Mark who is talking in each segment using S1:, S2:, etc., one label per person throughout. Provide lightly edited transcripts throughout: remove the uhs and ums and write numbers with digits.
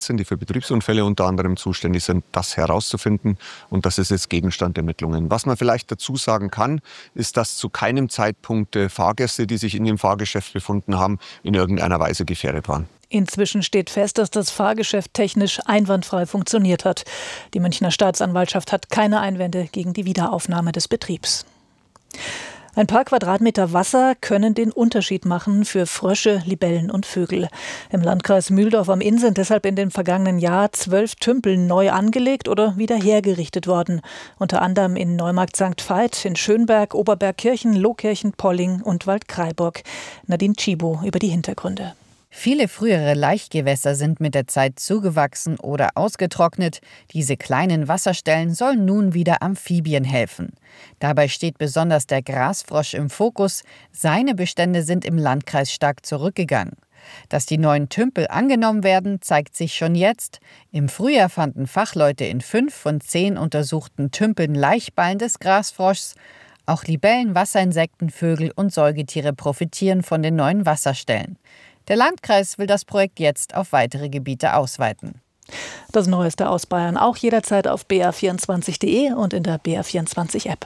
S1: sind, die für Betriebsunfälle unter anderem zuständig sind, das herauszufinden. Und das ist jetzt Gegenstand der Ermittlungen. Was man vielleicht dazu sagen kann, ist, dass zu keinem Zeitpunkt Fahrgäste, die sich in dem Fahrgeschäft befunden haben, in irgendeiner Weise gefährdet waren.
S2: Inzwischen steht fest, dass das Fahrgeschäft technisch einwandfrei funktioniert hat. Die Münchner Staatsanwaltschaft hat keine Einwände gegen die Wiederaufnahme des Betriebs. Ein paar Quadratmeter Wasser können den Unterschied machen für Frösche, Libellen und Vögel. Im Landkreis Mühldorf am Inn sind deshalb in dem vergangenen Jahr 12 Tümpel neu angelegt oder wieder hergerichtet worden. Unter anderem in Neumarkt St. Veit, in Schönberg, Oberbergkirchen, Lohkirchen, Polling und Waldkraiburg. Nadine Tschibo über die Hintergründe.
S3: Viele frühere Laichgewässer sind mit der Zeit zugewachsen oder ausgetrocknet. Diese kleinen Wasserstellen sollen nun wieder Amphibien helfen. Dabei steht besonders der Grasfrosch im Fokus. Seine Bestände sind im Landkreis stark zurückgegangen. Dass die neuen Tümpel angenommen werden, zeigt sich schon jetzt. Im Frühjahr fanden Fachleute in 5 von 10 untersuchten Tümpeln Laichballen des Grasfroschs. Auch Libellen, Wasserinsekten, Vögel und Säugetiere profitieren von den neuen Wasserstellen. Der Landkreis will das Projekt jetzt auf weitere Gebiete ausweiten.
S2: Das Neueste aus Bayern auch jederzeit auf br24.de und in der BR24-App.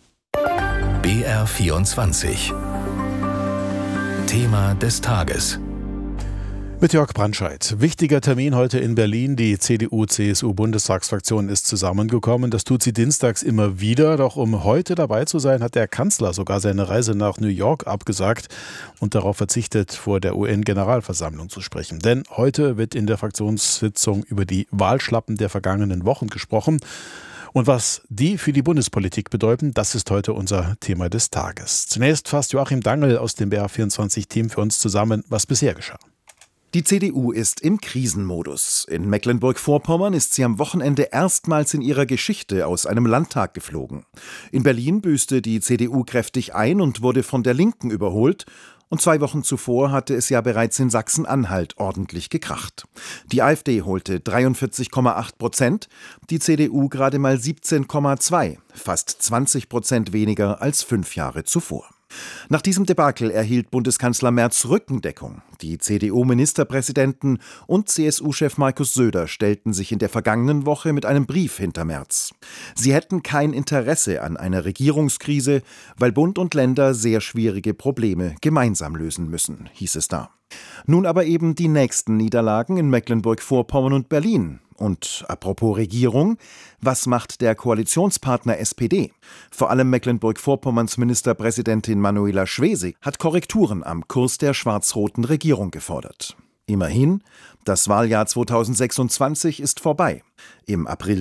S4: BR24 Thema des Tages.
S5: Mit Jörg Brandscheid. Wichtiger Termin heute in Berlin. Die CDU-CSU-Bundestagsfraktion ist zusammengekommen. Das tut sie dienstags immer wieder. Doch um heute dabei zu sein, hat der Kanzler sogar seine Reise nach New York abgesagt und darauf verzichtet, vor der UN-Generalversammlung zu sprechen. Denn heute wird in der Fraktionssitzung über die Wahlschlappen der vergangenen Wochen gesprochen. Und was die für die Bundespolitik bedeuten, das ist heute unser Thema des Tages. Zunächst fasst Joachim Dangl aus dem BR24-Team für uns zusammen, was bisher geschah.
S6: Die CDU ist im Krisenmodus. In Mecklenburg-Vorpommern ist sie am Wochenende erstmals in ihrer Geschichte aus einem Landtag geflogen. In Berlin büßte die CDU kräftig ein und wurde von der Linken überholt. Und 2 Wochen zuvor hatte es ja bereits in Sachsen-Anhalt ordentlich gekracht. Die AfD holte 43,8%, die CDU gerade mal 17,2%, fast 20% weniger als 5 Jahre zuvor. Nach diesem Debakel erhielt Bundeskanzler Merz Rückendeckung. Die CDU-Ministerpräsidenten und CSU-Chef Markus Söder stellten sich in der vergangenen Woche mit einem Brief hinter Merz. Sie hätten kein Interesse an einer Regierungskrise, weil Bund und Länder sehr schwierige Probleme gemeinsam lösen müssen, hieß es da. Nun aber eben die nächsten Niederlagen in Mecklenburg-Vorpommern und Berlin. Und apropos Regierung, was macht der Koalitionspartner SPD? Vor allem Mecklenburg-Vorpommerns Ministerpräsidentin Manuela Schwesig hat Korrekturen am Kurs der schwarz-roten Regierung gefordert. Immerhin, das Wahljahr 2026 ist vorbei. Im April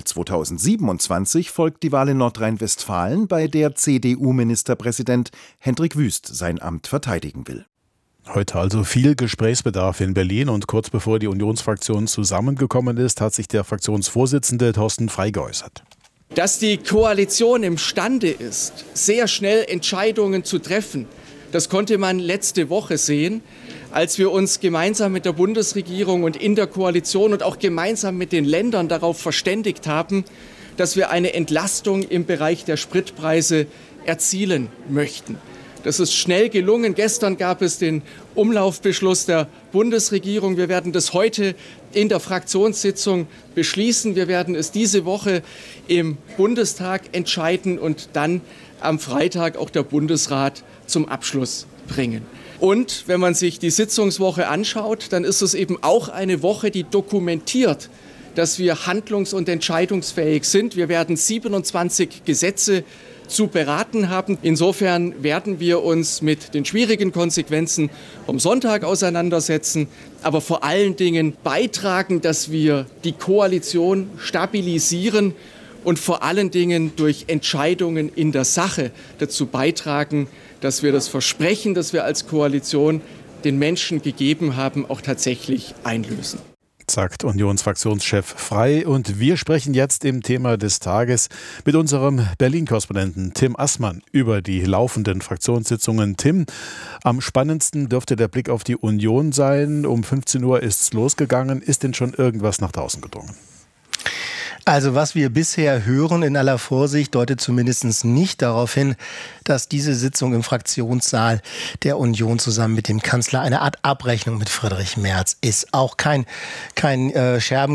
S6: 2027 folgt die Wahl in Nordrhein-Westfalen, bei der CDU-Ministerpräsident Hendrik Wüst sein Amt verteidigen will.
S5: Heute also viel Gesprächsbedarf in Berlin und kurz bevor die Unionsfraktion zusammengekommen ist, hat sich der Fraktionsvorsitzende Thorsten Frey geäußert.
S7: Dass die Koalition imstande ist, sehr schnell Entscheidungen zu treffen, das konnte man letzte Woche sehen, als wir uns gemeinsam mit der Bundesregierung und in der Koalition und auch gemeinsam mit den Ländern darauf verständigt haben, dass wir eine Entlastung im Bereich der Spritpreise erzielen möchten. Das ist schnell gelungen. Gestern gab es den Umlaufbeschluss der Bundesregierung. Wir werden das heute in der Fraktionssitzung beschließen. Wir werden es diese Woche im Bundestag entscheiden und dann am Freitag auch der Bundesrat zum Abschluss bringen. Und wenn man sich die Sitzungswoche anschaut, dann ist es eben auch eine Woche, die dokumentiert, dass wir handlungs- und entscheidungsfähig sind. Wir werden 27 Gesetze zu beraten haben. Insofern werden wir uns mit den schwierigen Konsequenzen vom Sonntag auseinandersetzen, aber vor allen Dingen beitragen, dass wir die Koalition stabilisieren und vor allen Dingen durch Entscheidungen in der Sache dazu beitragen, dass wir das Versprechen, das wir als Koalition den Menschen gegeben haben, auch tatsächlich einlösen.
S5: Sagt Unionsfraktionschef Frey. Und wir sprechen jetzt im Thema des Tages mit unserem Berlin-Korrespondenten Tim Assmann über die laufenden Fraktionssitzungen. Tim, am spannendsten dürfte der Blick auf die Union sein. Um 15 Uhr ist es losgegangen. Ist denn schon irgendwas nach draußen gedrungen?
S8: Also was wir bisher hören, in aller Vorsicht, deutet zumindest nicht darauf hin, dass diese Sitzung im Fraktionssaal der Union zusammen mit dem Kanzler eine Art Abrechnung mit Friedrich Merz ist. Auch kein Scherben